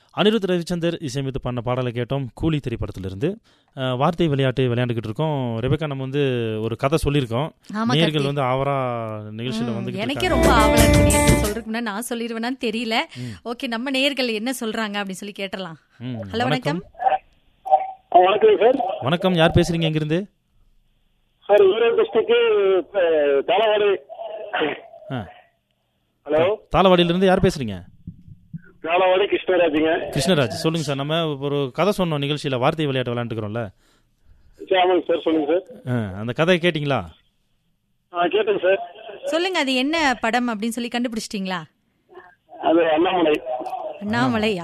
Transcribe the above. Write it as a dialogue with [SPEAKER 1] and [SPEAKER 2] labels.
[SPEAKER 1] அனிருத் ரவிச்சந்தர் இசையமைத்து பண்ண பாடலை கேட்டோம். கூலி திரைப்படத்திலிருந்து. வார்த்தை விளையாட்டு விளையாண்டுக்கிட்டு இருக்கோம். ரெபேக்கா, நம்ம ஒரு கதை சொல்லியிருக்கோம். நேயர்கள் ஆவரா நிகழ்ச்சியில்
[SPEAKER 2] எனக்கே ரொம்ப ஆவலா இருக்கு. நேயர்கள் சொல்றதுக்கு நான் சொல்லிடுவேனான்னு தெரியல. ஓகே, நம்ம நேயர்கள் என்ன சொல்றாங்க அப்படின்னு சொல்லி கேட்டலாம். ஹலோ, வணக்கம்.
[SPEAKER 3] வணக்கம் சார்.
[SPEAKER 1] வணக்கம், யார் பேசுறீங்க? எங்கிருந்து?
[SPEAKER 3] Sir, Erode district Thalavadi. Hello,
[SPEAKER 1] தாளவாடியிலிருந்து யார் பேசுறீங்க?
[SPEAKER 3] தாளவாடி கிருஷ்ணராஜுங்க.
[SPEAKER 1] கிருஷ்ணராஜ், சொல்லுங்க சார். நம்ம ஒரு கதை சொன்னோம் நிகழ்ச்சியில, வார்த்தை விளையாட்டு விளையாண்டுக்கிறோம்ல.
[SPEAKER 3] ஆமாங்க சார், சொல்லுங்க சார்.
[SPEAKER 1] அந்த கதையை கேட்டீங்களா?
[SPEAKER 3] கேட்டேங்க சார்.
[SPEAKER 2] சொல்லுங்க, அது என்ன படம் அப்படின்னு சொல்லி கண்டுபிடிச்சிட்டீங்களா?
[SPEAKER 3] அது அண்ணாமலை.
[SPEAKER 2] அண்ணாமலை